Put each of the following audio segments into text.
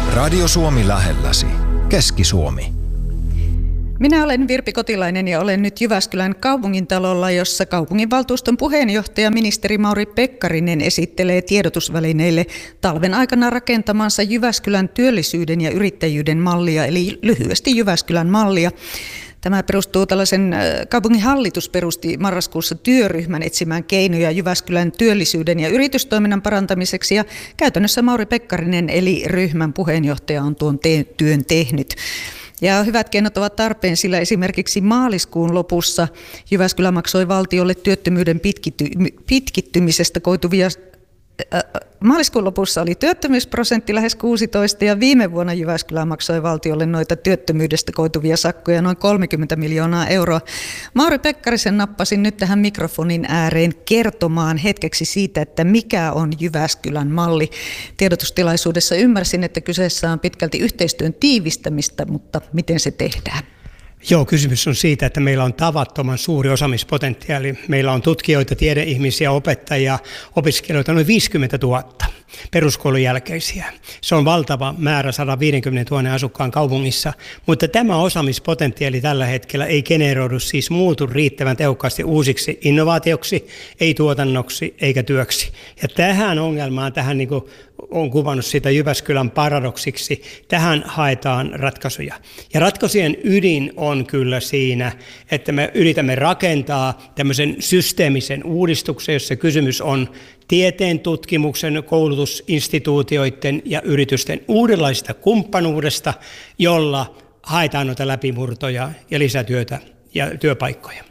Radio Suomi lähelläsi. Keski-Suomi. Minä olen Virpi Kotilainen ja olen nyt Jyväskylän kaupungintalolla, jossa kaupunginvaltuuston puheenjohtaja ministeri Mauri Pekkarinen esittelee tiedotusvälineille talven aikana rakentamansa Jyväskylän työllisyyden ja yrittäjyyden mallia, eli lyhyesti Jyväskylän mallia. Tämä perustuu kaupungin hallitus perusti marraskuussa työryhmän etsimään keinoja Jyväskylän työllisyyden ja yritystoiminnan parantamiseksi, ja käytännössä Mauri Pekkarinen eli ryhmän puheenjohtaja on tuon työn tehnyt. Ja hyvät keinot ovat tarpeen, sillä esimerkiksi maaliskuun lopussa Jyväskylä maksoi valtiolle työttömyyden pitkittymisestä koituvia. Maaliskuun lopussa oli työttömyysprosentti lähes 16 ja viime vuonna Jyväskylä maksoi valtiolle noita työttömyydestä koituvia sakkoja noin 30 miljoonaa euroa. Mauri Pekkarisen nappasin nyt tähän mikrofonin ääreen kertomaan hetkeksi siitä, että mikä on Jyväskylän malli. Tiedotustilaisuudessa ymmärsin, että kyseessä on pitkälti yhteistyön tiivistämistä, mutta miten se tehdään? Joo, kysymys on siitä, että meillä on tavattoman suuri osaamispotentiaali. Meillä on tutkijoita, tiedeihmisiä, opettajia, opiskelijoita noin 50 000 peruskoulun jälkeisiä. Se on valtava määrä 150 000 asukkaan kaupungissa, mutta tämä osaamispotentiaali tällä hetkellä ei generoidu, siis muutu riittävän tehokkaasti uusiksi innovaatioksi, ei tuotannoksi eikä työksi. Ja tähän ongelmaan, niin kuin on kuvannut sitä Jyväskylän paradoksiksi, tähän haetaan ratkaisuja. Ja ratkaisujen ydin on kyllä siinä, että me yritämme rakentaa tämmöisen systeemisen uudistuksen, jossa kysymys on tieteen, tutkimuksen, koulutusinstituutioiden ja yritysten uudenlaisesta kumppanuudesta, jolla haetaan noita läpimurtoja ja lisätyötä ja työpaikkoja.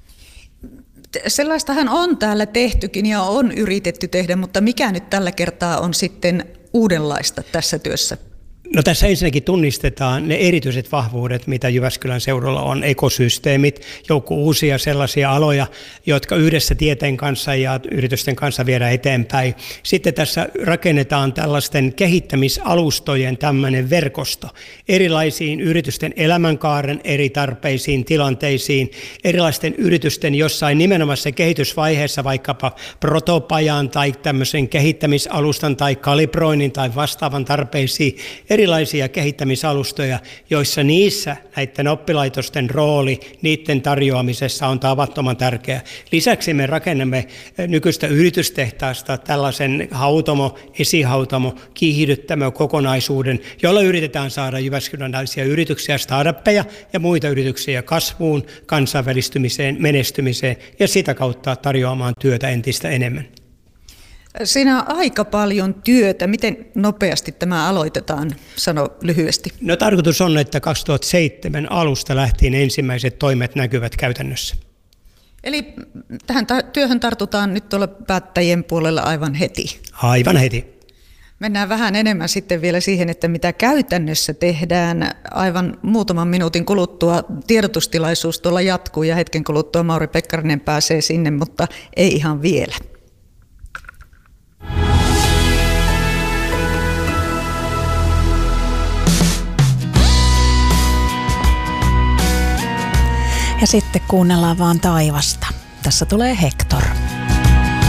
Sellaistahan on täällä tehtykin ja on yritetty tehdä, mutta mikä nyt tällä kertaa on sitten uudenlaista tässä työssä? No tässä ensinnäkin tunnistetaan ne erityiset vahvuudet, mitä Jyväskylän seudulla on, ekosysteemit, joukko uusia sellaisia aloja, jotka yhdessä tieteen kanssa ja yritysten kanssa viedään eteenpäin. Sitten tässä rakennetaan tällaisten kehittämisalustojen tämmöinen verkosto erilaisiin yritysten elämänkaaren eri tarpeisiin, tilanteisiin, erilaisten yritysten jossain nimenomaisessa kehitysvaiheessa, vaikkapa protopajan tai tämmöisen kehittämisalustan tai kalibroinnin tai vastaavan tarpeisiin, erilaisia kehittämisalustoja, joissa niissä näiden oppilaitosten rooli niiden tarjoamisessa on tavattoman tärkeä. Lisäksi me rakennamme nykyistä yritystehtaasta tällaisen esihautomo, kiihdyttämö kokonaisuuden, jolla yritetään saada jyväskyläläisiä yrityksiä, startuppeja ja muita yrityksiä kasvuun, kansainvälistymiseen, menestymiseen ja sitä kautta tarjoamaan työtä entistä enemmän. Siinä on aika paljon työtä. Miten nopeasti tämä aloitetaan? Sano lyhyesti. No tarkoitus on, että 2007 alusta lähtien ensimmäiset toimet näkyvät käytännössä. Eli tähän työhön tartutaan nyt tuolla päättäjien puolella aivan heti? Aivan heti. Mennään vähän enemmän sitten vielä siihen, että mitä käytännössä tehdään. Aivan muutaman minuutin kuluttua tiedotustilaisuus tuolla jatkuu ja hetken kuluttua Mauri Pekkarinen pääsee sinne, mutta ei ihan vielä. Ja sitten kuunnellaan vaan taivasta. Tässä tulee Hector.